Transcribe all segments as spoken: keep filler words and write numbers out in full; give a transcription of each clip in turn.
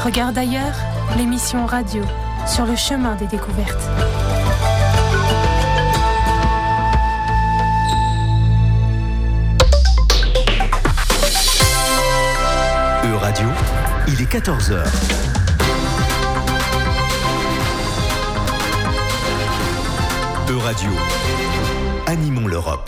Regarde ailleurs, l'émission radio sur le chemin des découvertes. E-Radio, il est quatorze heures. E-Radio, animons l'Europe.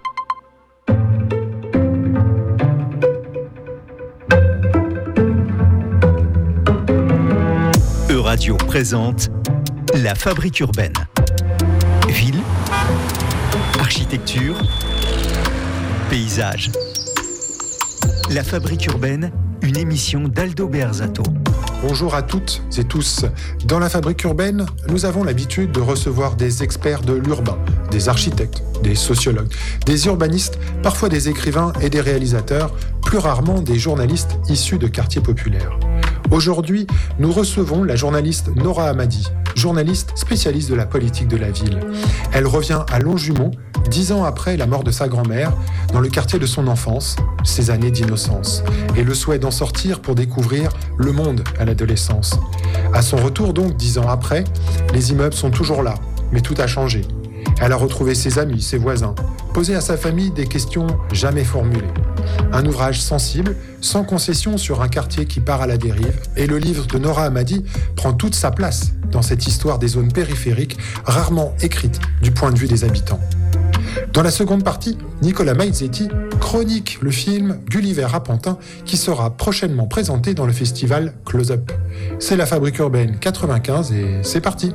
E-Radio présente La Fabrique urbaine. Ville, architecture, paysage. La Fabrique urbaine, une émission d'Aldo Bearzato. Bonjour à toutes et tous. Dans la Fabrique urbaine, nous avons l'habitude de recevoir des experts de l'urbain, des architectes, des sociologues, des urbanistes, parfois des écrivains et des réalisateurs, plus rarement des journalistes issus de quartiers populaires. Aujourd'hui, nous recevons la journaliste Nora Hamady, journaliste spécialiste de la politique de la ville. Elle revient à Longjumeau, dix ans après la mort de sa grand-mère, dans le quartier de son enfance, ses années d'innocence, et le souhait d'en sortir pour découvrir le monde à l'adolescence. À son retour donc, dix ans après, les immeubles sont toujours là, mais tout a changé. Elle a retrouvé ses amis, ses voisins, posé à sa famille des questions jamais formulées. Un ouvrage sensible, sans concession sur un quartier qui part à la dérive, et le livre de Nora Hamady prend toute sa place dans cette histoire des zones périphériques, rarement écrite du point de vue des habitants. Dans la seconde partie, Nicolas Maizetti chronique le film Gulliver à Pantin qui sera prochainement présenté dans le festival Close Up. C'est la Fabrique urbaine quatre-vingt-quinze et c'est parti.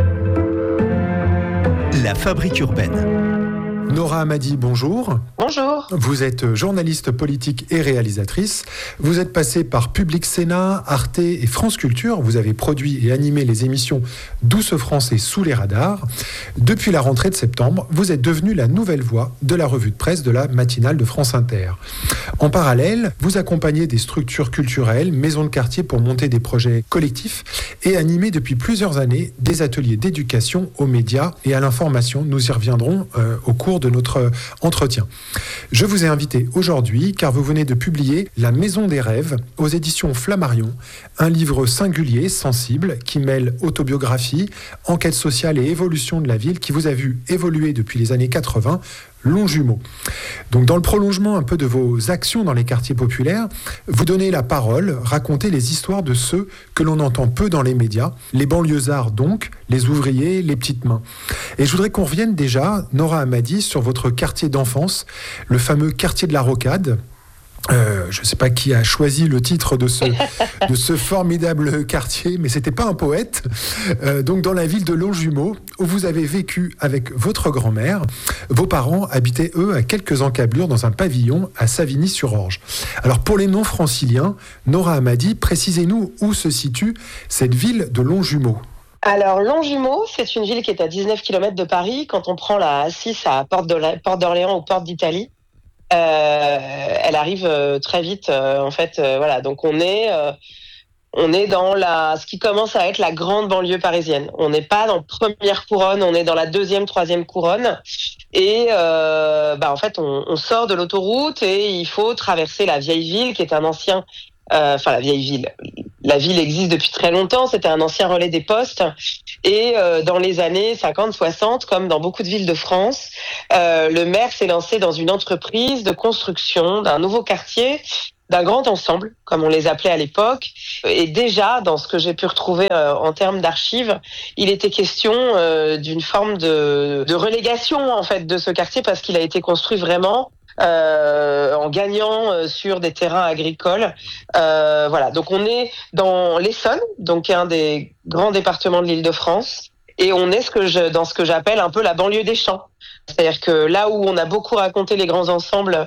La Fabrique urbaine. Nora Hamady, bonjour. Bonjour. Vous êtes journaliste politique et réalisatrice. Vous êtes passée par Public Sénat, Arte et France Culture. Vous avez produit et animé les émissions Douce France et Sous les radars. Depuis la rentrée de septembre, vous êtes devenue la nouvelle voix de la revue de presse de la matinale de France Inter. En parallèle, vous accompagnez des structures culturelles, maisons de quartier pour monter des projets collectifs et animez depuis plusieurs années des ateliers d'éducation aux médias et à l'information. Nous y reviendrons euh, au cours de notre entretien. Je vous ai invité aujourd'hui car vous venez de publier La Maison des rêves aux éditions Flammarion, un livre singulier, sensible, qui mêle autobiographie, enquête sociale et évolution de la ville qui vous a vu évoluer depuis les années quatre-vingts, Longjumeau. Donc dans le prolongement un peu de vos actions dans les quartiers populaires, vous donnez la parole, racontez les histoires de ceux que l'on entend peu dans les médias, les banlieusards donc, les ouvriers, les petites mains. Et je voudrais qu'on revienne déjà, Nora Hamady, sur votre quartier d'enfance, le fameux quartier de la Rocade. Euh, je ne sais pas qui a choisi le titre de ce, de ce formidable quartier, mais c'était pas un poète. Euh, donc dans la ville de Longjumeau, où vous avez vécu avec votre grand-mère, vos parents habitaient eux à quelques encablures dans un pavillon à Savigny-sur-Orge. Alors pour les non-franciliens, Nora Hamady, précisez-nous où se situe cette ville de Longjumeau. Alors, Longjumeau, c'est une ville qui est à dix-neuf kilomètres de Paris. Quand on prend la A six à Porte d'Orléans ou Porte d'Italie, Euh, elle arrive euh, très vite euh, en fait euh, voilà donc on est euh, on est dans la ce qui commence à être la grande banlieue parisienne. On n'est pas dans première couronne, on est dans la deuxième troisième couronne et euh, bah en fait on, on sort de l'autoroute et il faut traverser la vieille ville qui est un ancien euh, enfin la vieille ville la ville existe depuis très longtemps, c'était un ancien relais des postes et euh, dans les années cinquante soixante, comme dans beaucoup de villes de France, euh, le maire s'est lancé dans une entreprise de construction d'un nouveau quartier, d'un grand ensemble, comme on les appelait à l'époque. Et déjà, dans ce que j'ai pu retrouver euh, en termes d'archives, il était question euh, d'une forme de, de relégation en fait de ce quartier parce qu'il a été construit vraiment Euh, en gagnant euh, sur des terrains agricoles. Euh, voilà, donc on est dans l'Essonne, donc un des grands départements de l'Île-de-France, et on est ce que je, dans ce que j'appelle un peu la banlieue des champs. C'est-à-dire que là où on a beaucoup raconté les grands ensembles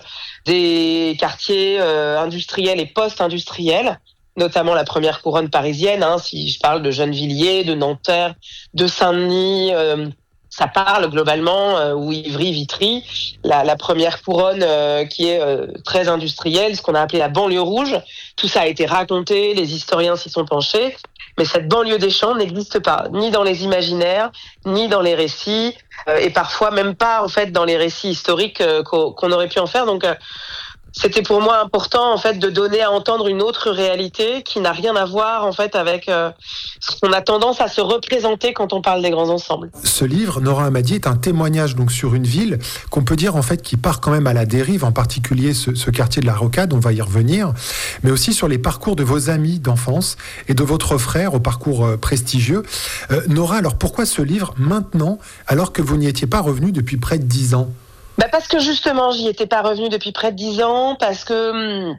des quartiers euh, industriels et post-industriels, notamment la première couronne parisienne, hein, si je parle de Gennevilliers, de Nanterre, de Saint-Denis, euh, ça parle globalement, euh, ou Ivry, Vitry, la, la première couronne euh, qui est euh, très industrielle, ce qu'on a appelé la banlieue rouge. Tout ça a été raconté, les historiens s'y sont penchés, mais cette banlieue des champs n'existe pas, ni dans les imaginaires, ni dans les récits, euh, et parfois même pas en fait dans les récits historiques euh, qu'on, qu'on aurait pu en faire. Donc euh, c'était pour moi important en fait de donner à entendre une autre réalité qui n'a rien à voir en fait avec euh, ce qu'on a tendance à se représenter quand on parle des grands ensembles. Ce livre, Nora Hamadi, est un témoignage donc sur une ville qu'on peut dire en fait qui part quand même à la dérive, en particulier ce, ce quartier de la Rocade, on va y revenir, mais aussi sur les parcours de vos amis d'enfance et de votre frère au parcours euh, prestigieux. Euh, Nora, alors pourquoi ce livre maintenant, alors que vous n'y étiez pas revenu depuis près de dix ans ? Bah parce que justement, j'y étais pas revenue depuis près de dix ans, parce que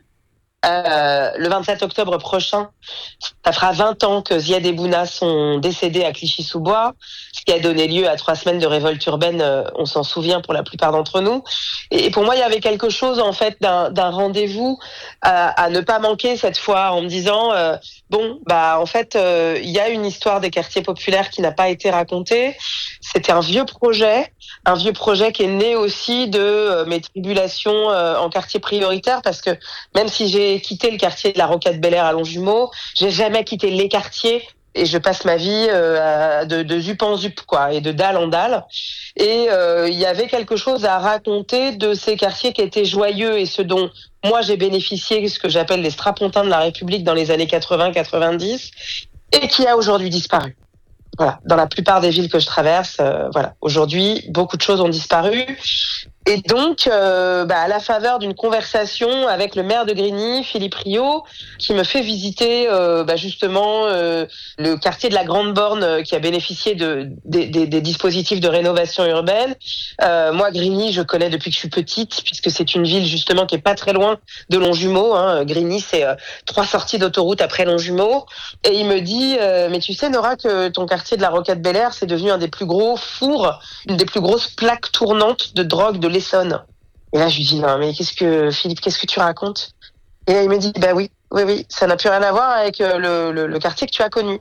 euh, le vingt-sept octobre prochain, ça fera vingt ans que Ziad et Bouna sont décédés à Clichy-sous-Bois, ce qui a donné lieu à trois semaines de révolte urbaine, euh, on s'en souvient pour la plupart d'entre nous. Et, et pour moi, il y avait quelque chose en fait d'un, d'un rendez-vous à, à ne pas manquer cette fois, en me disant euh, bon, bah en fait, euh, il y a une histoire des quartiers populaires qui n'a pas été racontée. C'était un vieux projet, un vieux projet qui est né aussi de euh, mes tribulations euh, en quartier prioritaire, parce que même si j'ai quitté le quartier de la Rocade Bel-Air à Longjumeau, j'ai jamais quitté les quartiers. Et je passe ma vie euh, à- de, de zup en zup, quoi, et de dalle en dalle. Et euh, il y avait quelque chose à raconter de ces quartiers qui étaient joyeux et ceux dont moi j'ai bénéficié, ce que j'appelle les strapontins de la République dans les années quatre-vingts quatre-vingt-dix, et qui a aujourd'hui disparu. Voilà, dans la plupart des villes que je traverse, euh, voilà, aujourd'hui, beaucoup de choses ont disparu. Et donc, euh, bah, à la faveur d'une conversation avec le maire de Grigny, Philippe Rio, qui me fait visiter euh, bah, justement euh, le quartier de la Grande Borne euh, qui a bénéficié de, des, des, des dispositifs de rénovation urbaine. Euh, moi, Grigny, je connais depuis que je suis petite, puisque c'est une ville justement qui est pas très loin de Longjumeau. Hein. Grigny, c'est euh, trois sorties d'autoroute après Longjumeau. Et il me dit, euh, mais tu sais Nora que ton quartier de la Rocade Bel-Air, c'est devenu un des plus gros fours, une des plus grosses plaques tournantes de drogue de l'Essonne. Et là, je lui dis, non, mais qu'est-ce que, Philippe, qu'est-ce que tu racontes? Et là, il me dit, bah oui, oui, oui, ça n'a plus rien à voir avec euh, le, le, le quartier que tu as connu.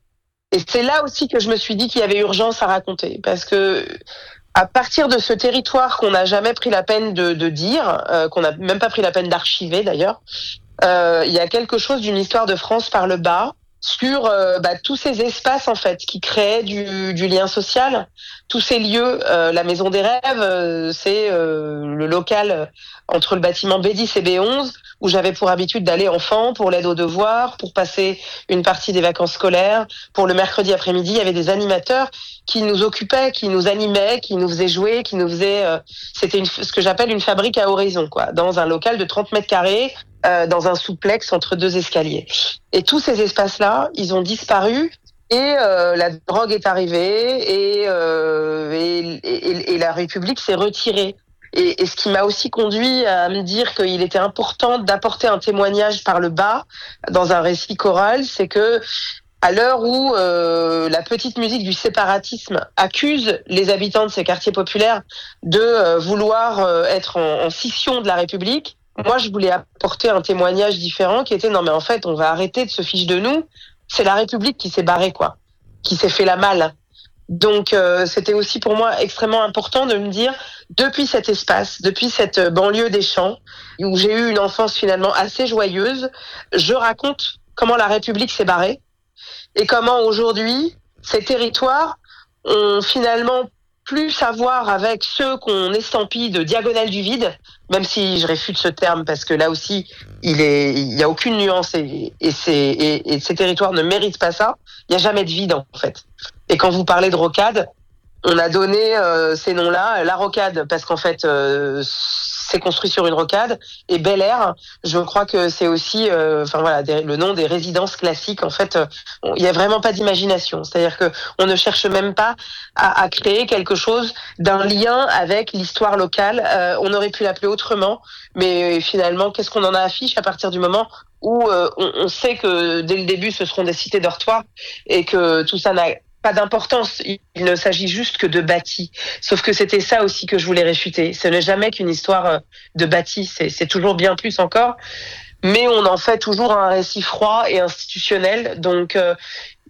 Et c'est là aussi que je me suis dit qu'il y avait urgence à raconter, parce que à partir de ce territoire qu'on n'a jamais pris la peine de, de dire, euh, qu'on n'a même pas pris la peine d'archiver d'ailleurs, euh, il y a quelque chose d'une histoire de France par le bas, sur euh, bah, tous ces espaces en fait qui créaient du, du lien social, tous ces lieux. Euh, la Maison des Rêves, euh, c'est euh, le local entre le bâtiment B dix et B onze où j'avais pour habitude d'aller enfant pour l'aide aux devoirs, pour passer une partie des vacances scolaires. Pour le mercredi après-midi, il y avait des animateurs qui nous occupaient, qui nous animaient, qui nous faisaient jouer, qui nous faisaient... Euh, c'était une, ce que j'appelle une fabrique à horizon, quoi, dans un local de trente mètres carrés, euh, dans un souplex entre deux escaliers. Et tous ces espaces-là, ils ont disparu. Et euh, la drogue est arrivée et, euh, et, et, et la République s'est retirée. Et, et ce qui m'a aussi conduit à me dire qu'il était important d'apporter un témoignage par le bas dans un récit choral, c'est que à l'heure où euh, la petite musique du séparatisme accuse les habitants de ces quartiers populaires de euh, vouloir euh, être en, en scission de la République, moi je voulais apporter un témoignage différent qui était non mais en fait on va arrêter de se fiche de nous, c'est la République qui s'est barrée, quoi, qui s'est fait la malle. Donc euh, c'était aussi pour moi extrêmement important de me dire, depuis cet espace, depuis cette banlieue des Champs, où j'ai eu une enfance finalement assez joyeuse, je raconte comment la République s'est barrée et comment aujourd'hui ces territoires ont finalement plus à voir avec ceux qu'on estampille de diagonale du vide, même si je réfute ce terme parce que là aussi il est, il y a aucune nuance et, et, c'est, et, et ces territoires ne méritent pas ça. Il n'y a jamais de vide en fait. Et quand vous parlez de rocade, on a donné euh, ces noms-là, la rocade parce qu'en fait euh, c'est construit sur une rocade, et Bel Air, je crois que c'est aussi, euh, enfin voilà, des, le nom des résidences classiques. En fait, il euh, n'y a vraiment pas d'imagination. C'est-à-dire que on ne cherche même pas à, à créer quelque chose d'un lien avec l'histoire locale. Euh, on aurait pu l'appeler autrement, mais finalement, qu'est-ce qu'on en a affiche à partir du moment où euh, on, on sait que dès le début, ce seront des cités dortoirs et que tout ça n'a pas d'importance, il ne s'agit juste que de bâti. Sauf que c'était ça aussi que je voulais réfuter. Ce n'est jamais qu'une histoire de bâti, c'est, c'est toujours bien plus encore, mais on en fait toujours un récit froid et institutionnel. Donc, euh,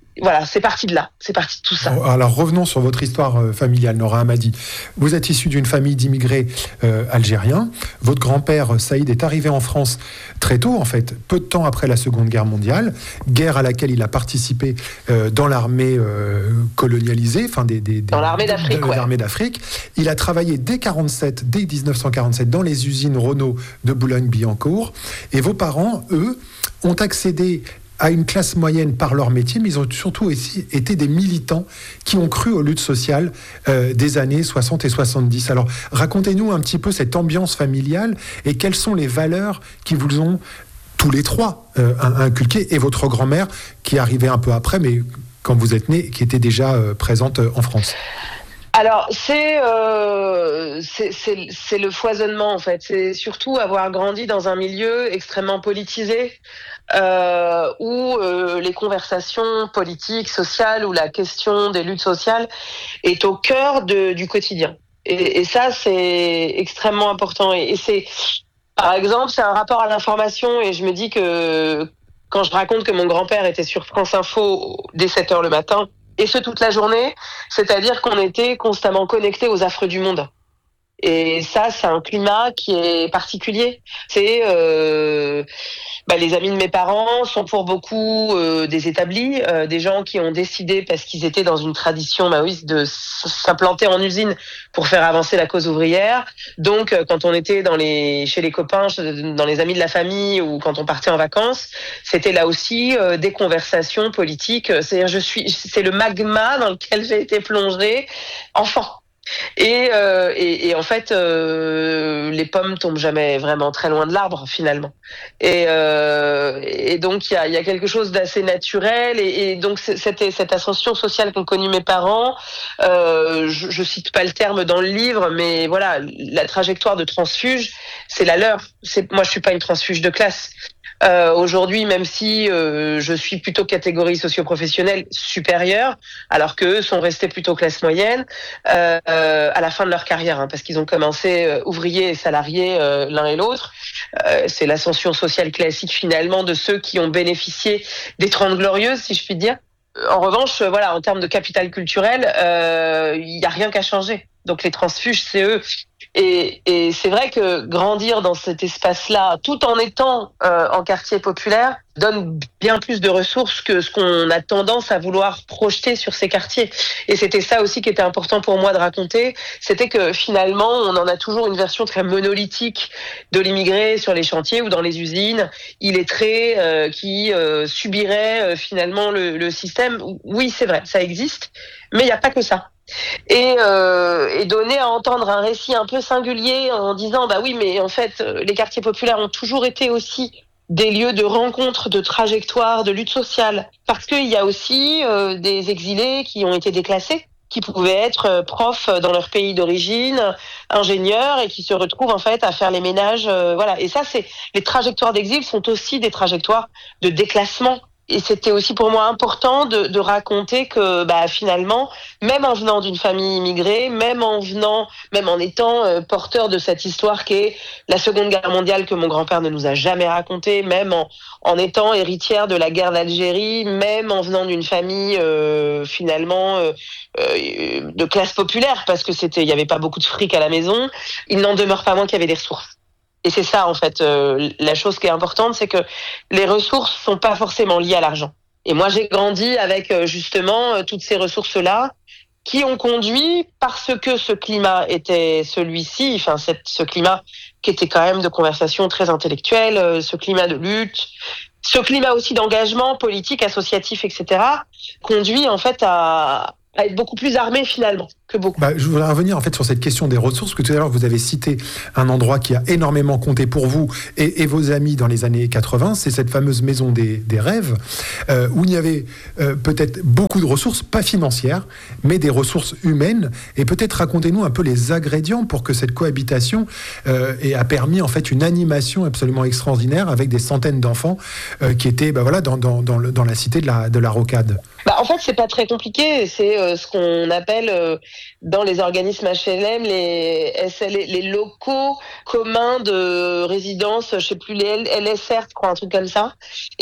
voilà, c'est parti de là, c'est parti de tout ça. Alors revenons sur votre histoire euh, familiale, Nora Hamadi. Vous êtes issue d'une famille d'immigrés euh, algériens. Votre grand-père Saïd est arrivé en France très tôt, en fait, peu de temps après la Seconde Guerre mondiale, guerre à laquelle il a participé euh, dans l'armée euh, colonialisée, enfin des, des, des dans l'armée d'Afrique. De, ouais. l'armée d'Afrique. Il a travaillé dès quarante-sept, dès dix-neuf cent quarante-sept, dans les usines Renault de Boulogne-Billancourt. Et vos parents, eux, ont accédé à une classe moyenne par leur métier, mais ils ont surtout aussi été des militants qui ont cru aux luttes sociales euh, des années soixante et soixante-dix. Alors, racontez-nous un petit peu cette ambiance familiale et quelles sont les valeurs qui vous ont, tous les trois, euh, inculquées, et votre grand-mère, qui arrivait un peu après, mais quand vous êtes nés, qui était déjà euh, présente euh, en France. Alors, c'est, euh, c'est, c'est, c'est le foisonnement, en fait. C'est surtout avoir grandi dans un milieu extrêmement politisé, euh, où euh, les conversations politiques, sociales, où la question des luttes sociales est au cœur de, du quotidien. Et, et ça, c'est extrêmement important. Et, et c'est, par exemple, c'est un rapport à l'information, et je me dis que quand je raconte que mon grand-père était sur France Info dès sept heures le matin, et ce toute la journée, c'est-à-dire qu'on était constamment connectés aux affres du monde. Et ça, c'est un climat qui est particulier. C'est euh, bah, les amis de mes parents sont pour beaucoup euh, des établis, euh, des gens qui ont décidé, parce qu'ils étaient dans une tradition maoïste, de s'implanter en usine pour faire avancer la cause ouvrière. Donc, quand on était dans les, chez les copains, dans les amis de la famille, ou quand on partait en vacances, c'était là aussi euh, des conversations politiques. C'est-à-dire, je suis, c'est le magma dans lequel j'ai été plongée enfant. Et, euh, et, et en fait, euh, les pommes tombent jamais vraiment très loin de l'arbre, finalement. Et, euh, et donc, il y a, y a quelque chose d'assez naturel. Et, et donc, cette, cette ascension sociale qu'ont connue mes parents, euh, je, je cite pas le terme dans le livre, mais voilà, la trajectoire de transfuge, c'est la leur. C'est, moi, je suis pas une transfuge de classe. Euh, aujourd'hui, même si euh, je suis plutôt catégorie socio-professionnelle supérieure, alors qu'eux sont restés plutôt classe moyenne, euh, euh, à la fin de leur carrière, hein, parce qu'ils ont commencé euh, ouvriers et salariés euh, l'un et l'autre. Euh, c'est l'ascension sociale classique finalement de ceux qui ont bénéficié des Trente Glorieuses, si je puis dire. En revanche, voilà, en termes de capital culturel, euh, il y a rien qu'à changer. Donc les transfuges, c'est eux. Et, et c'est vrai que grandir dans cet espace-là, tout en étant euh, en quartier populaire, donne bien plus de ressources que ce qu'on a tendance à vouloir projeter sur ces quartiers. Et c'était ça aussi qui était important pour moi de raconter, c'était que finalement, on en a toujours une version très monolithique de l'immigré sur les chantiers ou dans les usines, illettré, euh, qui euh, subirait euh, finalement le, le système. Oui, c'est vrai, ça existe, mais il n'y a pas que ça. Et, euh, et donner à entendre un récit un peu singulier en disant bah oui mais en fait les quartiers populaires ont toujours été aussi des lieux de rencontre, de trajectoire, de lutte sociale, parce qu'il y a aussi euh, des exilés qui ont été déclassés, qui pouvaient être profs dans leur pays d'origine, ingénieurs, et qui se retrouvent en fait à faire les ménages, euh, voilà. Et ça, c'est les trajectoires d'exil sont aussi des trajectoires de déclassement. Et c'était aussi pour moi important de, de raconter que bah, finalement, même en venant d'une famille immigrée, même en venant, même en étant euh, porteur de cette histoire qui est la Seconde Guerre mondiale que mon grand-père ne nous a jamais racontée, même en, en étant héritière de la guerre d'Algérie, même en venant d'une famille euh, finalement euh, euh, de classe populaire, parce que c'était, il y avait pas beaucoup de fric à la maison, il n'en demeure pas moins qu'il y avait des ressources. Et c'est ça, en fait, euh, la chose qui est importante, c'est que les ressources sont pas forcément liées à l'argent. Et moi, j'ai grandi avec, euh, justement, euh, toutes ces ressources-là qui ont conduit, parce que ce climat était celui-ci, enfin, cette, ce climat qui était quand même de conversation très intellectuelle, euh, ce climat de lutte, ce climat aussi d'engagement politique, associatif, et cetera, conduit, en fait, à, à être beaucoup plus armé, finalement, que beaucoup. Bah, je voudrais revenir en fait sur cette question des ressources, parce que tout à l'heure vous avez cité un endroit qui a énormément compté pour vous et, et vos amis dans les années quatre-vingts, c'est cette fameuse maison des, des rêves, euh, où il y avait euh, peut-être beaucoup de ressources, pas financières, mais des ressources humaines. Et peut-être racontez-nous un peu les ingrédients pour que cette cohabitation euh, ait a permis en fait une animation absolument extraordinaire avec des centaines d'enfants euh, qui étaient bah, voilà, dans, dans, dans, le, dans la cité de la, de la Rocade. Bah, en fait, c'est pas très compliqué, c'est euh, ce qu'on appelle... Euh, dans les organismes H L M, les S L, les locaux communs de résidence, je sais plus, les L S R, je crois, un truc comme ça.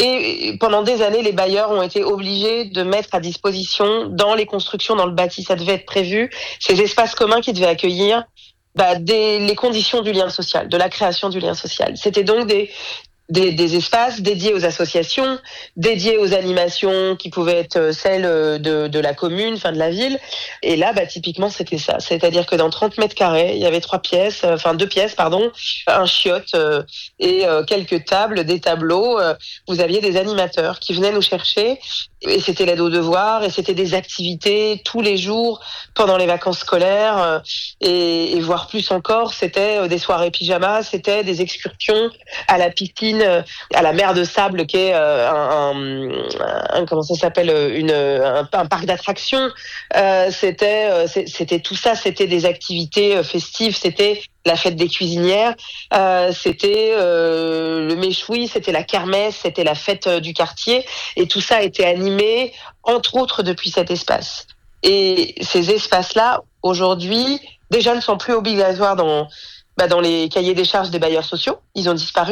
Et pendant des années, les bailleurs ont été obligés de mettre à disposition dans les constructions, dans le bâti, ça devait être prévu, ces espaces communs qui devaient accueillir bah, des, les conditions du lien social, de la création du lien social. C'était donc des Des, des espaces dédiés aux associations, dédiés aux animations qui pouvaient être celles de, de la commune, enfin de la ville. Et là, bah, typiquement, c'était ça. C'est-à-dire que dans trente mètres carrés, il y avait trois pièces, euh, enfin deux pièces, pardon, un chiotte euh, et euh, quelques tables, des tableaux. Euh, vous aviez des animateurs qui venaient nous chercher. Et c'était l'aide aux devoirs, et c'était des activités tous les jours pendant les vacances scolaires. Euh, et, et voire plus encore, c'était des soirées pyjama, c'était des excursions à la piscine, à la mer de sable, qui est euh, un, un, un comment ça s'appelle, une un, un parc d'attractions. Euh, c'était euh, c'était tout ça, c'était des activités festives, c'était la fête des cuisinières, euh, c'était euh, le méchoui, c'était la kermesse, c'était la fête du quartier, et tout ça a été animé entre autres depuis cet espace. Et ces espaces-là aujourd'hui déjà ne sont plus obligatoires dans Bah dans les cahiers des charges des bailleurs sociaux, ils ont disparu.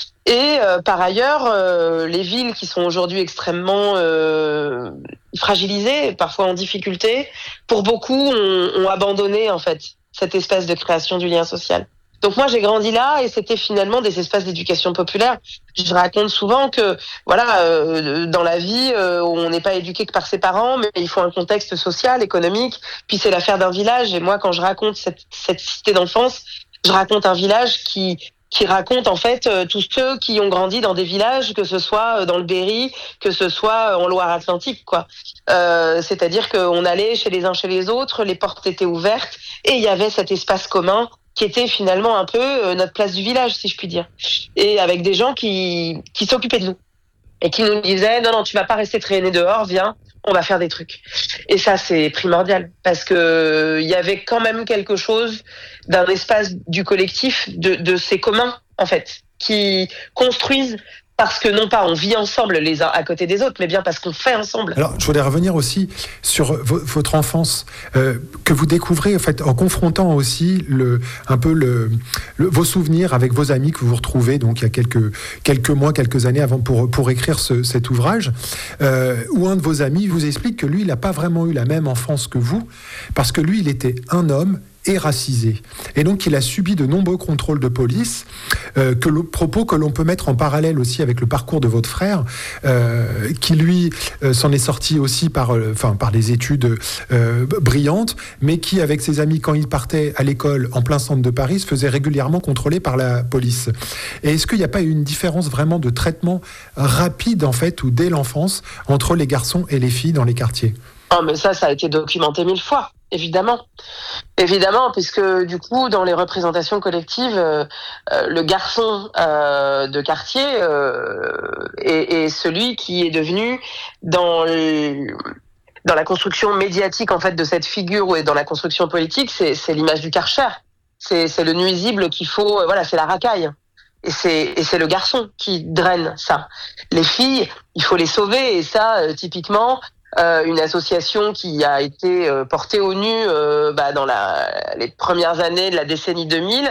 Et euh, par ailleurs, euh, les villes qui sont aujourd'hui extrêmement euh, fragilisées, parfois en difficulté, pour beaucoup ont, ont abandonné en fait cet espace de création du lien social. Donc moi j'ai grandi là et c'était finalement des espaces d'éducation populaire. Je raconte souvent que voilà, euh, dans la vie, euh, on n'est pas éduqué que par ses parents, mais il faut un contexte social, économique. Puis c'est l'affaire d'un village. Et moi, quand je raconte cette, cette cité d'enfance, je raconte un village qui qui raconte en fait euh, tous ceux qui ont grandi dans des villages, que ce soit dans le Berry, que ce soit en Loire-Atlantique, quoi. Euh, c'est-à-dire qu'on allait chez les uns chez les autres, les portes étaient ouvertes et il y avait cet espace commun qui était finalement un peu euh, notre place du village, si je puis dire. Et avec des gens qui qui s'occupaient de nous et qui nous disaient non non, tu vas pas rester traîner dehors, viens, on va faire des trucs. Et ça, c'est primordial parce que il y avait quand même quelque chose d'un espace du collectif, de, de ces communs, en fait, qui construisent parce que non pas on vit ensemble les uns à côté des autres, mais bien parce qu'on fait ensemble. Alors, je voulais revenir aussi sur v- votre enfance, euh, que vous découvrez en fait en confrontant aussi le, un peu le, le, vos souvenirs avec vos amis que vous retrouvez donc il y a quelques quelques mois, quelques années avant pour pour écrire ce, cet ouvrage, euh, où un de vos amis vous explique que lui, il n'a pas vraiment eu la même enfance que vous, parce que lui, il était un homme et racisé. Et donc, il a subi de nombreux contrôles de police, euh, que le propos que l'on peut mettre en parallèle aussi avec le parcours de votre frère, euh, qui lui euh, s'en est sorti aussi par, euh, enfin, par des études euh, brillantes, mais qui, avec ses amis, quand il partait à l'école en plein centre de Paris, se faisait régulièrement contrôler par la police. Et est-ce qu'il n'y a pas une différence vraiment de traitement rapide, en fait, ou dès l'enfance, entre les garçons et les filles dans les quartiers ? Oh, mais ça, ça a été documenté mille fois, évidemment. Évidemment, puisque du coup, dans les représentations collectives, euh, euh, le garçon euh, de quartier euh, est, est celui qui est devenu, dans, le, dans la construction médiatique en fait de cette figure, et dans la construction politique, c'est, c'est l'image du Karcher. C'est, c'est le nuisible qu'il faut, euh, voilà, c'est la racaille. Et c'est, et c'est le garçon qui draine ça. Les filles, il faut les sauver, et ça, euh, typiquement... Euh, une association qui a été euh, portée au nu euh, bah, dans la, les premières années de la décennie deux mille,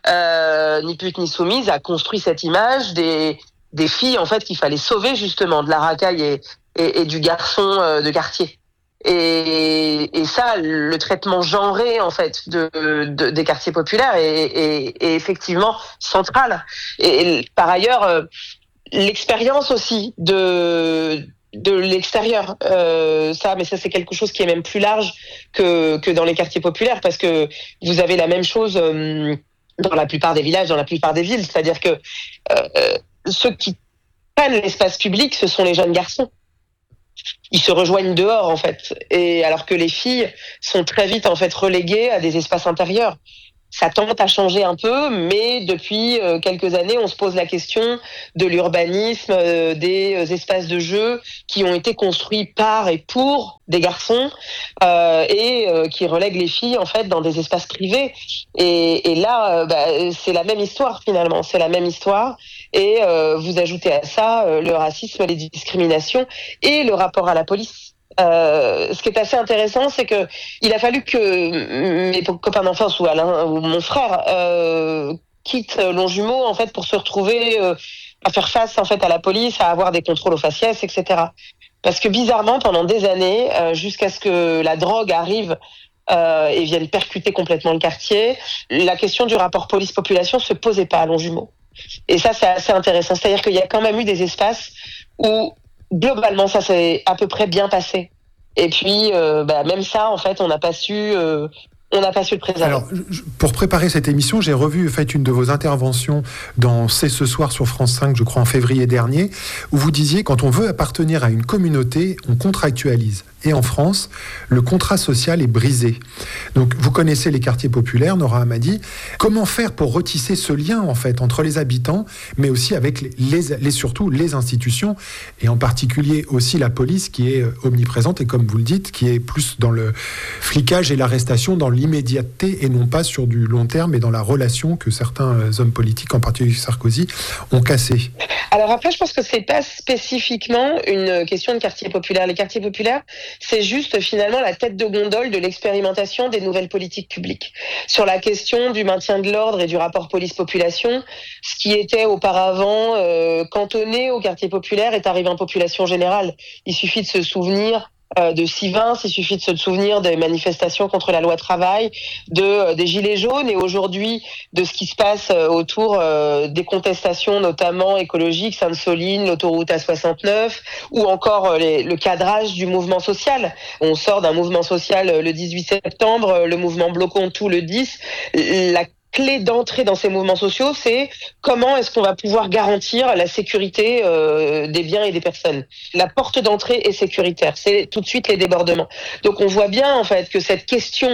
euh, Ni pute ni soumise, a construit cette image des, des filles en fait qu'il fallait sauver justement de la racaille et, et, et du garçon euh, de quartier. Et, et ça, le traitement genré en fait de, de des quartiers populaires est, est, est effectivement central. Et, et par ailleurs, euh, l'expérience aussi de de l'extérieur, euh, ça, mais ça c'est quelque chose qui est même plus large que que dans les quartiers populaires, parce que vous avez la même chose euh, dans la plupart des villages, dans la plupart des villes, c'est-à-dire que euh, ceux qui prennent l'espace public, ce sont les jeunes garçons. Ils se rejoignent dehors en fait, et alors que les filles sont très vite en fait reléguées à des espaces intérieurs. Ça tente à changer un peu, mais depuis euh, quelques années, on se pose la question de l'urbanisme, euh, des euh, espaces de jeu qui ont été construits par et pour des garçons euh, et euh, qui relèguent les filles en fait dans des espaces privés. Et, et là, euh, bah, c'est la même histoire finalement, c'est la même histoire. Et euh, vous ajoutez à ça euh, le racisme, les discriminations et le rapport à la police. Euh, ce qui est assez intéressant, c'est que il a fallu que mes copains d'enfance ou Alain ou mon frère euh, quittent Longjumeau en fait pour se retrouver euh, à faire face en fait à la police, à avoir des contrôles aux faciès, et cetera. Parce que bizarrement, pendant des années, euh, jusqu'à ce que la drogue arrive euh, et vienne percuter complètement le quartier, la question du rapport police-population se posait pas à Longjumeau. Et ça, c'est assez intéressant. C'est-à-dire qu'il y a quand même eu des espaces où globalement, ça s'est à peu près bien passé. Et puis, euh, bah, même ça, en fait, on n'a pas su, euh, on n'a pas su le préserver. Alors, je- pour préparer cette émission, j'ai revu en fait une de vos interventions dans C'est ce soir sur France cinq, je crois en février dernier, où vous disiez quand on veut appartenir à une communauté, on contractualise. Et en France, le contrat social est brisé. Donc, vous connaissez les quartiers populaires, Nora Hamadi. Comment faire pour retisser ce lien, en fait, entre les habitants, mais aussi avec les, les, les- surtout les institutions, et en particulier aussi la police qui est euh, omniprésente et, comme vous le dites, qui est plus dans le flicage et l'arrestation, dans l'immédiateté et non pas sur du long terme et dans la relation que certains euh, hommes politiques, en particulier Sarkozy, ont cassée. Alors après, je pense que c'est pas spécifiquement une question de quartier populaire. Les quartiers populaires, c'est juste finalement la tête de gondole de l'expérimentation des nouvelles politiques publiques. Sur la question du maintien de l'ordre et du rapport police-population, ce qui était auparavant euh, cantonné au quartier populaire est arrivé en population générale. Il suffit de se souvenir euh, de Sivins, il suffit de se souvenir des manifestations contre la loi travail, de euh, des gilets jaunes et aujourd'hui de ce qui se passe euh, autour euh, des contestations notamment écologiques, Sainte-Soline, l'autoroute A soixante-neuf ou encore euh, les, le cadrage du mouvement social. On sort d'un mouvement social euh, le dix-huit septembre, euh, le mouvement Bloquons tout le dix. La clé d'entrée dans ces mouvements sociaux, c'est comment est-ce qu'on va pouvoir garantir la sécurité euh, des biens et des personnes. La porte d'entrée est sécuritaire, c'est tout de suite les débordements. Donc on voit bien en fait que cette question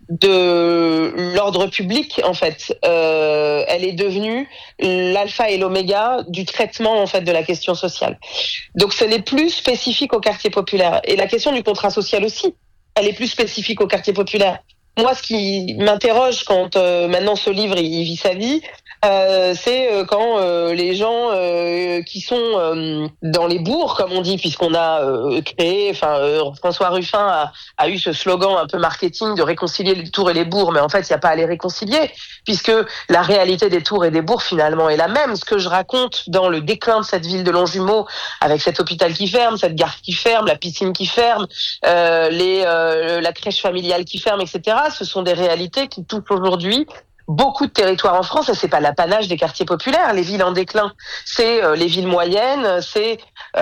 de l'ordre public, en fait, euh, elle est devenue l'alpha et l'oméga du traitement en fait de la question sociale. Donc ce n'est plus spécifique au quartier populaire. Et la question du contrat social aussi, elle est plus spécifique au quartier populaire. Moi, ce qui m'interroge quand euh, maintenant ce livre il, il vit sa vie, euh, c'est euh, quand euh, les gens euh, qui sont euh, dans les bourgs, comme on dit, puisqu'on a euh, créé, enfin euh, François Ruffin a, a eu ce slogan un peu marketing de réconcilier les tours et les bourgs, mais en fait il n'y a pas à les réconcilier, puisque la réalité des tours et des bourgs finalement est la même. Ce que je raconte dans le déclin de cette ville de Longjumeau, avec cet hôpital qui ferme, cette gare qui ferme, la piscine qui ferme, euh, les, euh, la crèche familiale qui ferme, et cetera. Ce sont des réalités qui touchent aujourd'hui beaucoup de territoires en France et c'est pas l'apanage des quartiers populaires. Les villes en déclin, c'est euh, les villes moyennes, c'est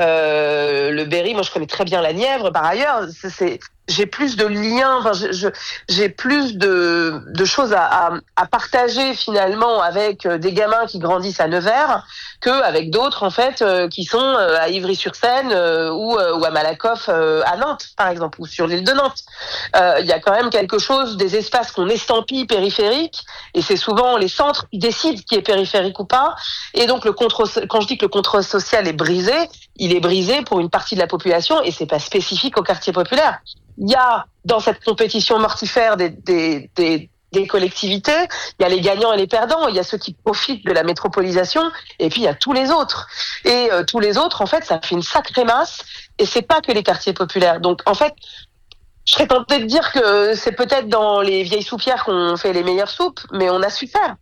euh, le Berry. Moi, je connais très bien la Nièvre. Par ailleurs, c'est, c'est j'ai plus de liens, enfin, je, je, j'ai plus de, de choses à, à, à partager finalement avec des gamins qui grandissent à Nevers que avec d'autres en fait euh, qui sont euh, à Ivry-sur-Seine euh, ou, euh, ou à Malakoff euh, à Nantes par exemple ou sur l'île de Nantes. Il euh, y a quand même quelque chose des espaces qu'on estampille périphériques et c'est souvent les centres qui décident qui est périphérique ou pas. Et donc le contrôle, quand je dis que le contrôle social est brisé, il est brisé pour une partie de la population et c'est pas spécifique au quartier populaire. Il y a dans cette compétition mortifère des, des, des, des collectivités, il y a les gagnants et les perdants, il y a ceux qui profitent de la métropolisation, et puis il y a tous les autres. Et euh, tous les autres, en fait, ça fait une sacrée masse, et c'est pas que les quartiers populaires. Donc, en fait, je serais tentée de dire que c'est peut-être dans les vieilles soupières qu'on fait les meilleures soupes, mais on a su faire.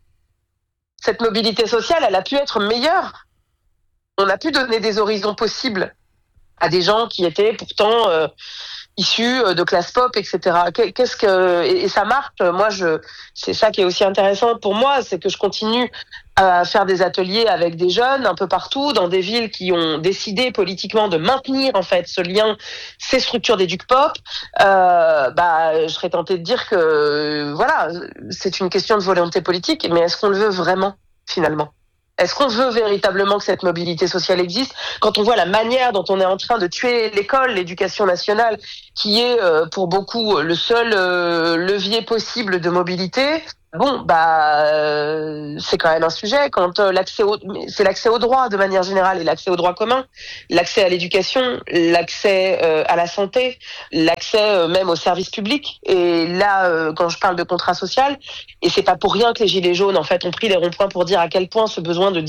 Cette mobilité sociale, elle a pu être meilleure. On a pu donner des horizons possibles à des gens qui étaient pourtant euh, issus de classe pop, et cetera. Qu'est-ce que et ça marche. Moi, je c'est ça qui est aussi intéressant pour moi, c'est que je continue à faire des ateliers avec des jeunes un peu partout dans des villes qui ont décidé politiquement de maintenir en fait ce lien, ces structures d'éduc pop. Euh, bah, je serais tentée de dire que voilà, c'est une question de volonté politique, mais est-ce qu'on le veut vraiment finalement? Est-ce qu'on veut véritablement que cette mobilité sociale existe quand on voit la manière dont on est en train de tuer l'école, l'éducation nationale, qui est euh, pour beaucoup le seul euh, levier possible de mobilité? Bon, bah, euh, c'est quand même un sujet. Quand euh, l'accès au, c'est l'accès au droit de manière générale et l'accès au droit commun, l'accès à l'éducation, l'accès euh, à la santé, l'accès euh, même aux services publics. Et là, euh, quand je parle de contrat social, et c'est pas pour rien que les gilets jaunes en fait ont pris les ronds-points pour dire à quel point ce besoin de